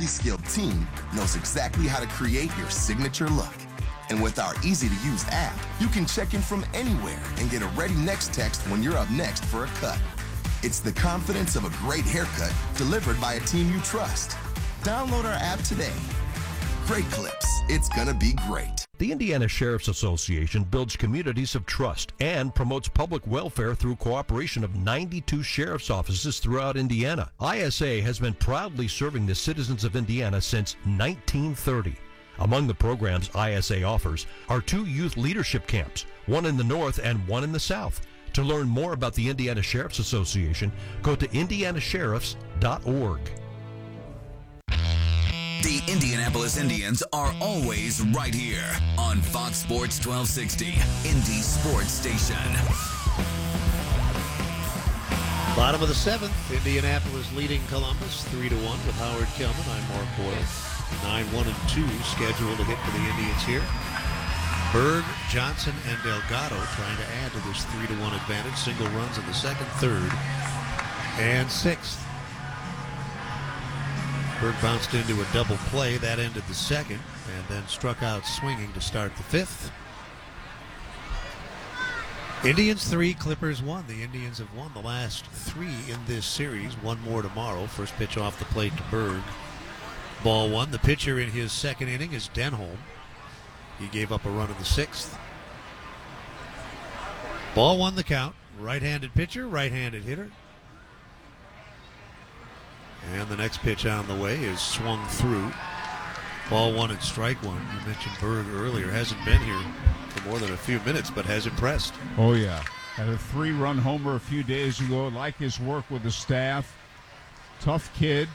highly skilled team knows exactly how to create your signature look. And with our easy-to-use app, you can check in from anywhere and get a ready next text when you're up next for a cut. It's the confidence of a great haircut delivered by a team you trust. Download our app today. Great Clips. It's gonna be great. The Indiana Sheriff's Association builds communities of trust and promotes public welfare through cooperation of 92 sheriff's offices throughout Indiana. ISA has been proudly serving the citizens of Indiana since 1930. Among the programs ISA offers are 2 youth leadership camps, one in the north and one in the south. To learn more about the Indiana Sheriff's Association, go to indianasheriffs.org. The Indianapolis Indians are always right here on Fox Sports 1260, Indy Sports Station. Bottom of the 7th, Indianapolis leading Columbus 3-1 with Howard Kelman. I'm Mark Boyle. 9-1-2 scheduled to hit for the Indians here. Berg, Johnson, and Delgado trying to add to this 3-1 advantage. Single runs in the 2nd, 3rd, and 6th. Berg bounced into a double play. That ended the 2nd, and then struck out swinging to start the 5th. Indians 3, Clippers 1. The Indians have won the last 3 in this series. One more tomorrow. First pitch off the plate to Berg. Ball 1. The pitcher in his 2nd inning is Denholm. He gave up a run in the 6th. Ball 1 the count. Right-handed pitcher, right-handed hitter. And the next pitch on the way is swung through. Ball 1 and strike 1. You mentioned Berg earlier. Hasn't been here for more than a few minutes, but has impressed. Oh, yeah. Had a 3-run homer a few days ago. Like his work with the staff. Tough kid.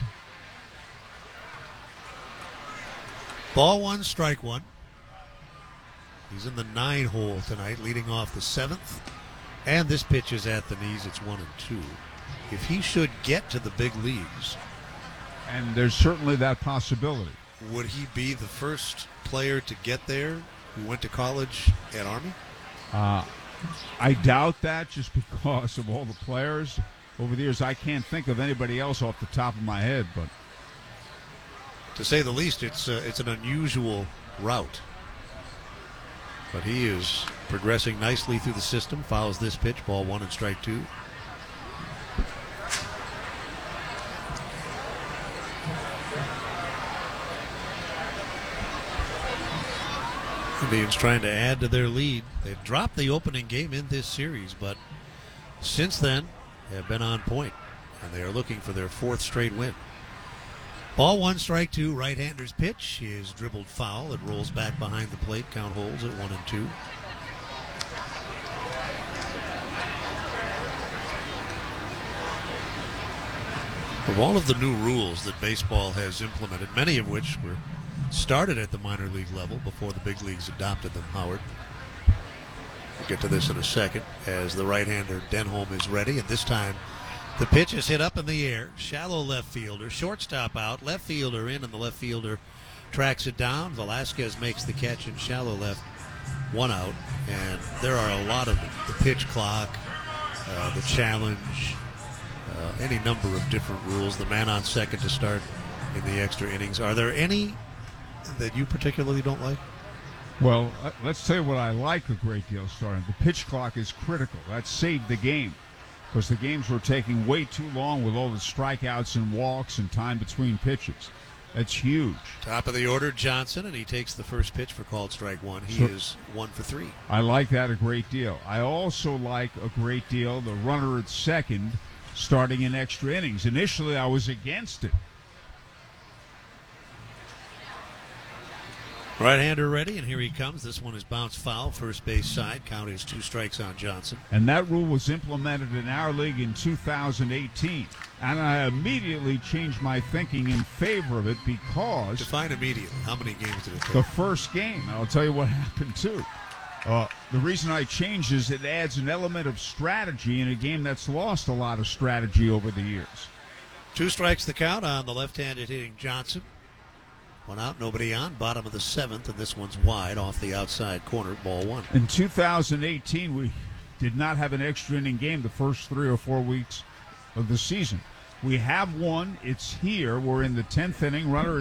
Ball 1, strike 1. He's in the 9 hole tonight, leading off the 7th. And this pitch is at the knees. It's 1-2. If he should get to the big leagues, and there's certainly that possibility, would he be the first player to get there who went to college at Army? I doubt that, just because of all the players over the years. I can't think of anybody else off the top of my head, but to say the least, it's an unusual route. But he is progressing nicely through the system. Fouls this pitch, ball 1 and strike 2. Indians trying to add to their lead. They've dropped the opening game in this series, but since then have been on point, and they are looking for their 4th straight win. Ball 1, strike 2. Right-hander's pitch is dribbled foul. It rolls back behind the plate. Count holds at 1-2. Of all of the new rules that baseball has implemented, many of which were started at the minor league level before the big leagues adopted them, Howard. We'll get to this in a second as the right-hander Denholm is ready, and this time the pitch is hit up in the air. Shallow left fielder, shortstop out, left fielder in, and the left fielder tracks it down. Velasquez makes the catch in shallow left, 1 out, and there are a lot of the pitch clock, the challenge, any number of different rules. The man on second to start in the extra innings. Are there any that you particularly don't like? Well, let's tell you what I like a great deal starting. The pitch clock is critical. That saved the game because the games were taking way too long with all the strikeouts and walks and time between pitches. That's huge. Top of the order, Johnson, and he takes the first pitch for called strike 1. He is 1 for 3. I like that a great deal. I also like a great deal the runner at second starting in extra innings. Initially, I was against it. Right-hander ready, and here he comes. This one is bounced foul, first base side. Count is 2 strikes on Johnson. And that rule was implemented in our league in 2018. And I immediately changed my thinking in favor of it because... Define immediately. How many games did it take? The first game. And I'll tell you what happened, too. The reason I changed is it adds an element of strategy in a game that's lost a lot of strategy over the years. 2 strikes the count on the left-handed hitting Johnson. 1 out, nobody on. Bottom of the 7th, and this one's wide off the outside corner, ball 1. In 2018, we did not have an extra inning game the first 3 or 4 weeks of the season. We have one. It's here. We're in the 10th inning. Runner